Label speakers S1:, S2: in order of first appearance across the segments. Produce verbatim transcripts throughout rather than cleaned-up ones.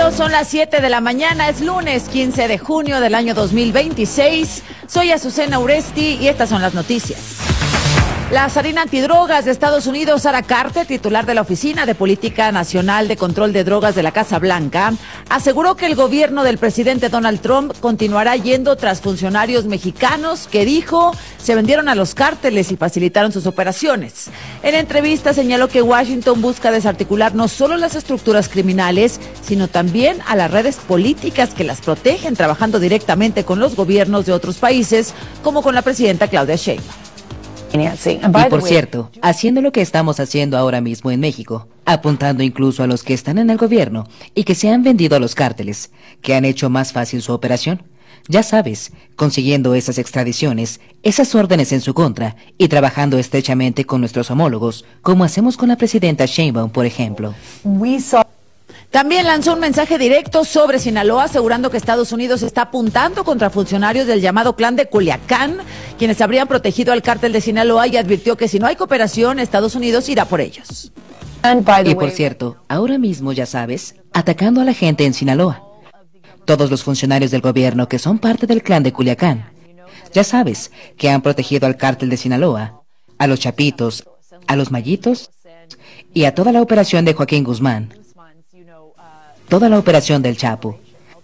S1: Bienvenidos, son las siete de la mañana, es lunes quince de junio del año dos mil veintiséis. Soy Azucena Uresti y estas son las noticias. La zarina antidrogas de Estados Unidos, Sara Carter, titular de la Oficina de Política Nacional de Control de Drogas de la Casa Blanca, aseguró que el gobierno del presidente Donald Trump continuará yendo tras funcionarios mexicanos que, dijo, se vendieron a los cárteles y facilitaron sus operaciones. En entrevista señaló que Washington busca desarticular no solo las estructuras criminales, sino también a las redes políticas que las protegen, trabajando directamente con los gobiernos de otros países, como con la presidenta Claudia Sheinbaum.
S2: Y por cierto, haciendo lo que estamos haciendo ahora mismo en México, apuntando incluso a los que están en el gobierno y que se han vendido a los cárteles, que han hecho más fácil su operación. Ya sabes, consiguiendo esas extradiciones, esas órdenes en su contra y trabajando estrechamente con nuestros homólogos, como hacemos con la presidenta Sheinbaum, por ejemplo.
S1: También lanzó un mensaje directo sobre Sinaloa, asegurando que Estados Unidos está apuntando contra funcionarios del llamado Clan de Culiacán, quienes habrían protegido al cártel de Sinaloa, y advirtió que si no hay cooperación, Estados Unidos irá por ellos.
S2: Y por cierto, ahora mismo, ya sabes, atacando a la gente en Sinaloa. Todos los funcionarios del gobierno que son parte del Clan de Culiacán. Ya sabes, que han protegido al cártel de Sinaloa, a los Chapitos, a los Mayitos y a toda la operación de Joaquín Guzmán. Toda la operación del Chapo.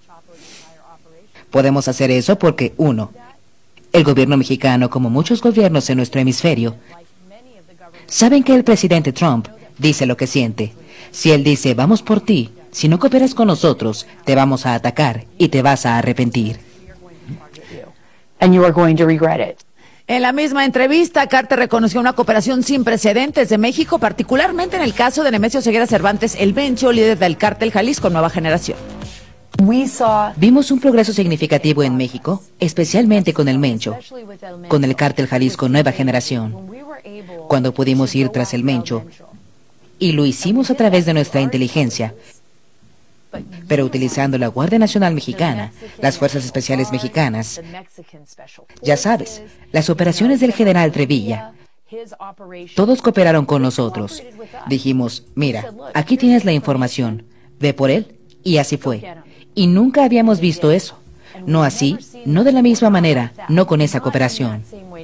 S2: Podemos hacer eso porque, uno, el gobierno mexicano, como muchos gobiernos en nuestro hemisferio, saben que el presidente Trump dice lo que siente. Si él dice, vamos por ti, si no cooperas con nosotros, te vamos a atacar y te vas a arrepentir.
S3: And you are going to regret it.
S1: En la misma entrevista, Carter reconoció una cooperación sin precedentes de México, particularmente en el caso de Nemesio Ceguera Cervantes, el Mencho, líder del cártel Jalisco Nueva Generación.
S2: Vimos un progreso significativo en México, especialmente con el Mencho, con el cártel Jalisco Nueva Generación, cuando pudimos ir tras el Mencho, y lo hicimos a través de nuestra inteligencia, pero utilizando la Guardia Nacional Mexicana, las Fuerzas Especiales Mexicanas. Ya sabes, las operaciones del general Trevilla. Todos cooperaron con nosotros. Dijimos, mira, aquí tienes la información, ve por él, y así fue. Y nunca habíamos visto eso. No así, no de la misma manera, no con esa cooperación.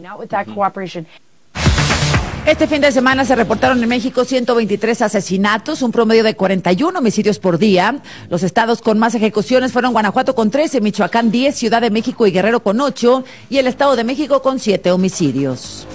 S1: Este fin de semana se reportaron en México ciento veintitrés asesinatos, un promedio de cuarenta y uno homicidios por día. Los estados con más ejecuciones fueron Guanajuato con trece, Michoacán diez, Ciudad de México y Guerrero con ocho, y el Estado de México con siete homicidios.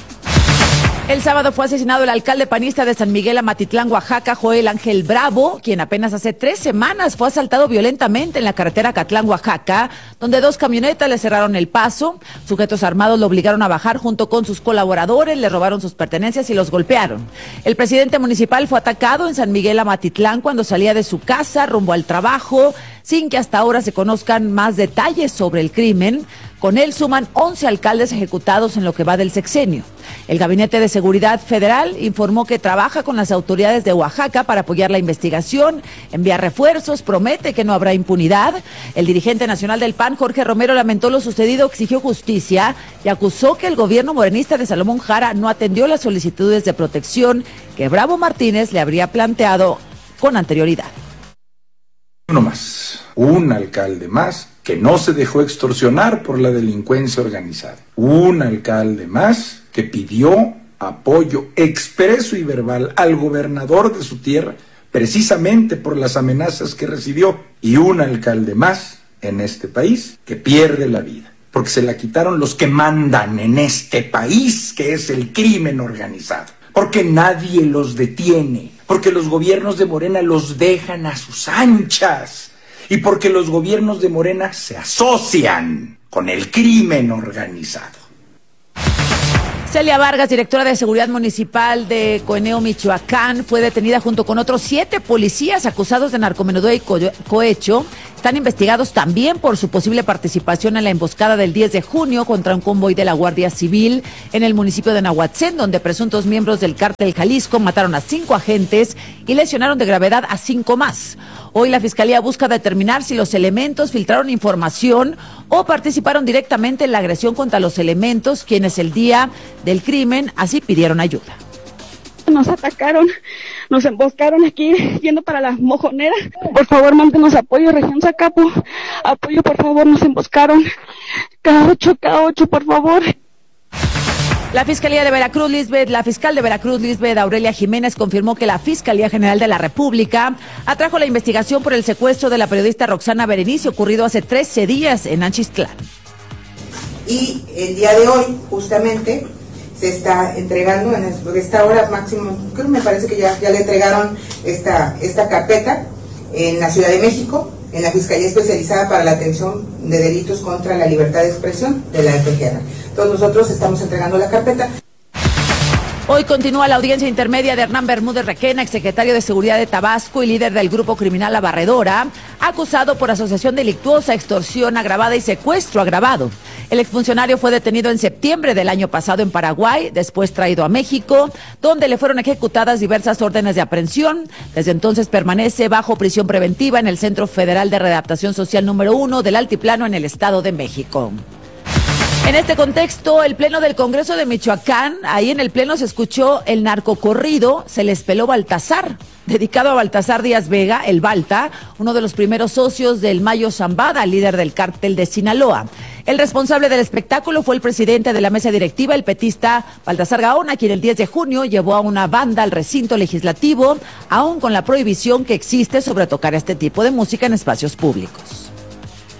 S1: El sábado fue asesinado el alcalde panista de San Miguel Amatitlán, Oaxaca, Joel Ángel Bravo, quien apenas hace tres semanas fue asaltado violentamente en la carretera Acatlán, Oaxaca, donde dos camionetas le cerraron el paso. Sujetos armados lo obligaron a bajar junto con sus colaboradores, le robaron sus pertenencias y los golpearon. El presidente municipal fue atacado en San Miguel Amatitlán cuando salía de su casa rumbo al trabajo, sin que hasta ahora se conozcan más detalles sobre el crimen. Con él suman once alcaldes ejecutados en lo que va del sexenio. El Gabinete de Seguridad Federal informó que trabaja con las autoridades de Oaxaca para apoyar la investigación, enviar refuerzos, promete que no habrá impunidad. El dirigente nacional del P A N, Jorge Romero, lamentó lo sucedido, exigió justicia y acusó que el gobierno morenista de Salomón Jara no atendió las solicitudes de protección que Bravo Martínez le habría planteado con anterioridad.
S4: Uno más, un alcalde más que no se dejó extorsionar por la delincuencia organizada. Un alcalde más que pidió apoyo expreso y verbal al gobernador de su tierra, precisamente por las amenazas que recibió. Y un alcalde más en este país que pierde la vida, porque se la quitaron los que mandan en este país, que es el crimen organizado. Porque nadie los detiene, porque los gobiernos de Morena los dejan a sus anchas. Y porque los gobiernos de Morena se asocian con el crimen organizado.
S1: Celia Vargas, directora de Seguridad Municipal de Coeneo, Michoacán, fue detenida junto con otros siete policías acusados de narcomenudeo y co- cohecho. Están investigados también por su posible participación en la emboscada del diez de junio contra un convoy de la Guardia Civil en el municipio de Nahuatzén, donde presuntos miembros del cártel Jalisco mataron a cinco agentes y lesionaron de gravedad a cinco más. Hoy la Fiscalía busca determinar si los elementos filtraron información o participaron directamente en la agresión contra los elementos, quienes el día del crimen así pidieron ayuda.
S5: nos atacaron, nos emboscaron aquí yendo para la mojonera. Por favor, mándenos apoyo, región Zacapu. Apoyo, por favor, nos emboscaron. K ocho, K ocho, por favor.
S1: La Fiscalía de Veracruz, Lisbeth, la fiscal de Veracruz, Lisbeth Aurelia Jiménez, confirmó que la Fiscalía General de la República atrajo la investigación por el secuestro de la periodista Roxana Berenice, ocurrido hace trece días en Anchixtlán.
S6: Y el día de hoy, justamente, se está entregando en esta hora máximo, creo que me parece que ya, ya le entregaron esta, esta carpeta en la Ciudad de México, en la Fiscalía Especializada para la Atención de Delitos contra la Libertad de Expresión de la F G R. Todos nosotros estamos entregando la carpeta.
S1: Hoy continúa la audiencia intermedia de Hernán Bermúdez Requena, exsecretario de Seguridad de Tabasco y líder del grupo criminal La Barredora, acusado por asociación delictuosa, extorsión agravada y secuestro agravado. El exfuncionario fue detenido en septiembre del año pasado en Paraguay, después traído a México, donde le fueron ejecutadas diversas órdenes de aprehensión. Desde entonces permanece bajo prisión preventiva en el Centro Federal de Readaptación Social número uno del Altiplano en el Estado de México. En este contexto, el Pleno del Congreso de Michoacán, ahí en el Pleno se escuchó el narcocorrido Se les peló Baltasar, dedicado a Baltasar Díaz Vega, el Balta, uno de los primeros socios del Mayo Zambada, líder del cártel de Sinaloa. El responsable del espectáculo fue el presidente de la mesa directiva, el petista Baltasar Gaona, quien el diez de junio llevó a una banda al recinto legislativo, aún con la prohibición que existe sobre tocar este tipo de música en espacios públicos.